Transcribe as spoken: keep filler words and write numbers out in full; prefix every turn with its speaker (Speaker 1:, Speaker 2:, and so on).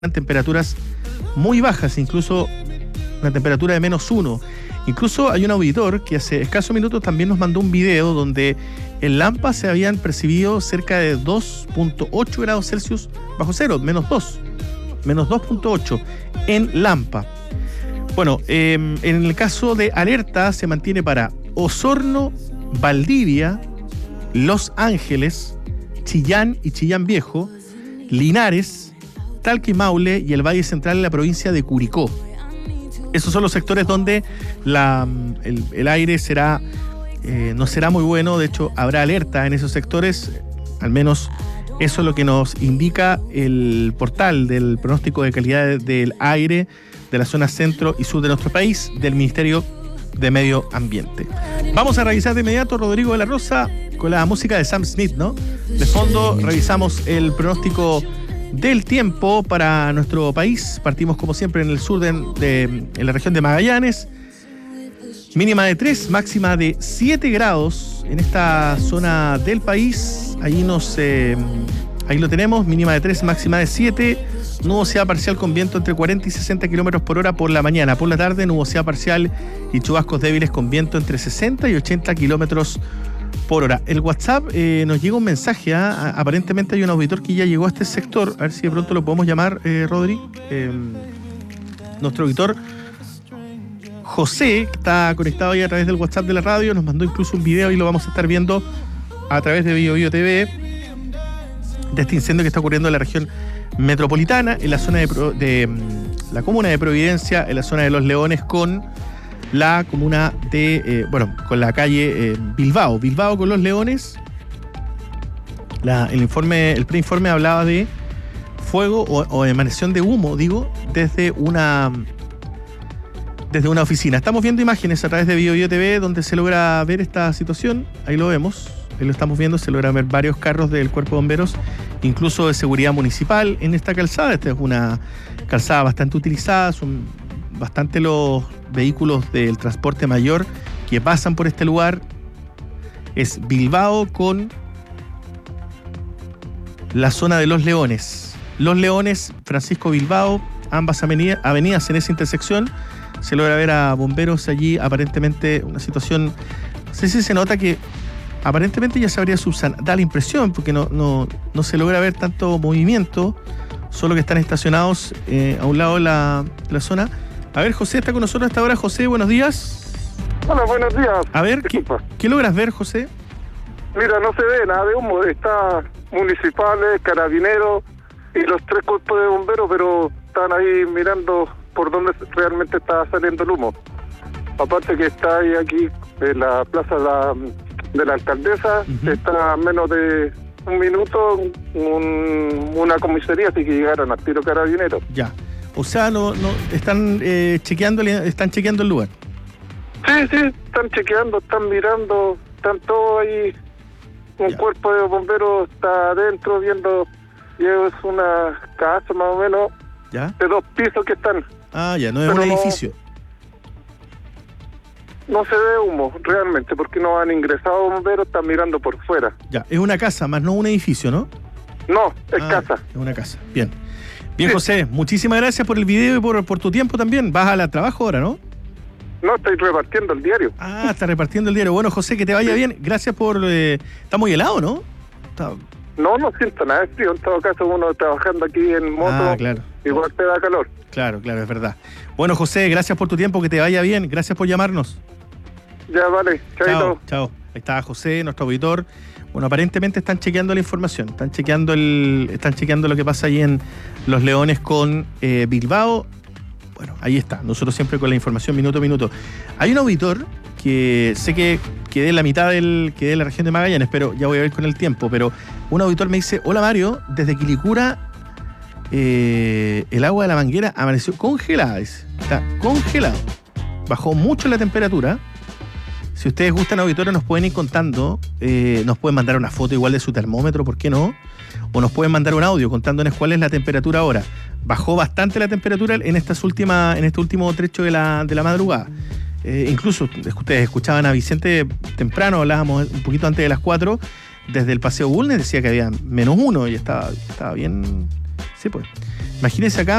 Speaker 1: temperaturas muy bajas, incluso una temperatura de menos uno. Incluso hay un auditor que hace escasos minutos también nos mandó un video donde en Lampa se habían percibido cerca de dos punto ocho grados Celsius bajo cero, menos dos, menos dos punto ocho en Lampa. Bueno, eh, en el caso de alerta se mantiene para Osorno, Valdivia, Los Ángeles, Chillán y Chillán Viejo, Linares, Talca y Maule y el Valle Central en la provincia de Curicó. Esos son los sectores donde la, el, el aire será eh, no será muy bueno. De hecho, habrá alerta en esos sectores. Al menos eso es lo que nos indica el portal del pronóstico de calidad del aire de la zona centro y sur de nuestro país, del Ministerio de Medio Ambiente. Vamos a revisar de inmediato, Rodrigo de la Rosa, con la música de Sam Smith, ¿no? De fondo revisamos el pronóstico del tiempo para nuestro país. Partimos como siempre en el sur de, de en la región de Magallanes. Mínima de tres, máxima de siete grados en esta zona del país. Ahí nos eh, ahí lo tenemos, mínima de tres, máxima de siete. Nubosidad parcial con viento entre cuarenta y sesenta kilómetros por hora por la mañana. Por la tarde, nubosidad parcial y chubascos débiles con viento entre sesenta y ochenta kilómetros por hora. El WhatsApp eh, nos llega un mensaje. ¿eh? Aparentemente hay un auditor que ya llegó a este sector. A ver si de pronto lo podemos llamar, eh, Rodri. Eh, nuestro auditor José, que está conectado ahí a través del WhatsApp de la radio, nos mandó incluso un video y lo vamos a estar viendo a través de Bio Bio T V de este incendio que está ocurriendo en la región metropolitana, en la zona de, Pro, de la comuna de Providencia, en la zona de Los Leones, con la comuna de, eh, bueno, con la calle eh, Bilbao. Bilbao con Los Leones. La, el informe, el preinforme hablaba de fuego o, o emanación de humo, digo, desde una desde una oficina. Estamos viendo imágenes a través de Bio Bio T V donde se logra ver esta situación. Ahí lo vemos, ahí lo estamos viendo, se logra ver varios carros del Cuerpo de Bomberos, incluso de seguridad municipal en esta calzada. Esta es una calzada bastante utilizada, son bastante los vehículos del transporte mayor que pasan por este lugar. Es Bilbao con la zona de Los Leones. Los Leones, Francisco Bilbao, ambas avenida, avenidas en esa intersección. Se logra ver a bomberos allí, aparentemente una situación, no sé si se nota que aparentemente ya se habría subsanado, da la impresión, porque no, no, no se logra ver tanto movimiento, solo que están estacionados eh, a un lado de la, de la zona. A ver, José está con nosotros hasta ahora. José, buenos días.
Speaker 2: Hola, buenos días.
Speaker 1: A ver, ¿qué, ¿qué logras ver, José?
Speaker 2: Mira, no se ve nada de humo. Está municipales, carabineros y los tres cuerpos de bomberos, pero están ahí mirando por dónde realmente está saliendo el humo. Aparte que está ahí aquí en la plaza de la, de la alcaldesa, uh-huh. Está a menos de un minuto un, una comisaría, así que llegaron al tiro carabineros.
Speaker 1: Ya. O sea, no, no están eh, chequeando, están chequeando el lugar.
Speaker 2: Sí, sí, están chequeando, están mirando, están todos ahí. Un ya. Cuerpo de bomberos está adentro viendo, y es una casa más o menos, ¿ya? De dos pisos que están.
Speaker 1: Ah, ya, no es un edificio.
Speaker 2: No, no se ve humo realmente, porque no han ingresado bomberos, están mirando por fuera.
Speaker 1: Ya, es una casa, más no un edificio, ¿no?
Speaker 2: No, es
Speaker 1: ah,
Speaker 2: casa.
Speaker 1: Es una casa, bien. Bien, sí. José, muchísimas gracias por el video y por, por tu tiempo también. ¿Vas al trabajo ahora, no?
Speaker 2: No, estoy repartiendo el diario.
Speaker 1: Ah, está repartiendo el diario. Bueno, José, que te vaya sí. bien. Gracias por... Eh, está muy helado, ¿no? Está...
Speaker 2: No, no siento nada de frío. En todo caso, uno trabajando aquí en moto,
Speaker 1: ah, claro.
Speaker 2: igual te da calor.
Speaker 1: Claro, claro, es verdad. Bueno, José, gracias por tu tiempo, que te vaya bien. Gracias por llamarnos.
Speaker 2: Ya, vale. Chaito.
Speaker 1: Chao, chao. Ahí está José, nuestro auditor. Bueno, aparentemente están chequeando la información, están chequeando el, están chequeando lo que pasa ahí en Los Leones con eh, Bilbao. Bueno, ahí está. Nosotros siempre con la información minuto a minuto. Hay un auditor que sé que quedé en la mitad del, quedé en la región de Magallanes, pero ya voy a ver con el tiempo. Pero un auditor me dice: hola Mario, desde Quilicura eh, el agua de la manguera amaneció congelada. Dice. Está congelado. Bajó mucho la temperatura. Si ustedes gustan, auditores, nos pueden ir contando, eh, nos pueden mandar una foto igual de su termómetro, ¿por qué no? O nos pueden mandar un audio contándonos cuál es la temperatura ahora. Bajó bastante la temperatura en estas últimas, en este último trecho de la, de la madrugada. Eh, incluso ustedes escuchaban a Vicente temprano, hablábamos un poquito antes de las cuatro, desde el Paseo Bulnes decía que había menos uno y estaba, estaba bien, Sí, pues. Imagínense acá